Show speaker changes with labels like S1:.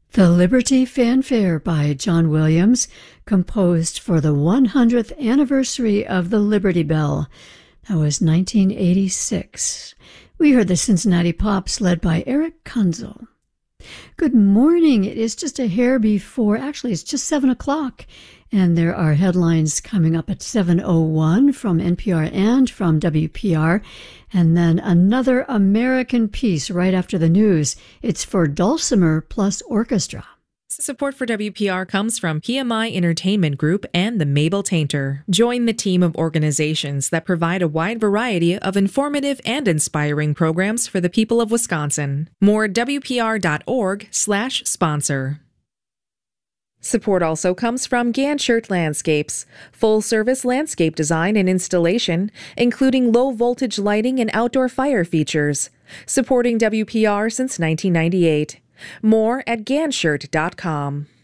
S1: The Liberty Fanfare by John Williams, composed for the 100th anniversary of the Liberty Bell. That was 1986. We heard the Cincinnati Pops led by Eric Kunzel. Good morning. It is just a hair before, actually it's just 7 o'clock. And there are headlines coming up at 7:01 from NPR and from WPR. And then another American piece right after the news. It's for Dulcimer plus orchestra.
S2: Support for WPR comes from PMI Entertainment Group and the Mabel Tainter. Join the team of organizations that provide a wide variety of informative and inspiring programs for the people of Wisconsin. More at WPR.org/sponsor. Support also comes from Ganshert Landscapes, full-service landscape design and installation, including low-voltage lighting and outdoor fire features, supporting WPR since 1998. More at Ganshert.com.